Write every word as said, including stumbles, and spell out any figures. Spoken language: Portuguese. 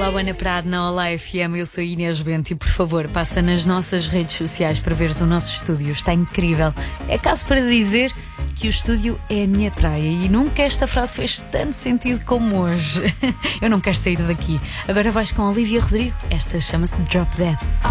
Olá, Ana Prado na Olá F M, eu sou Inês Bento e por favor passa nas nossas redes sociais para veres o nosso estúdio, está incrível. É caso para dizer que o estúdio é a minha praia e nunca esta frase fez tanto sentido como hoje. Eu não quero sair daqui. Agora vais com Olivia Rodrigo, esta chama-se Drop Dead.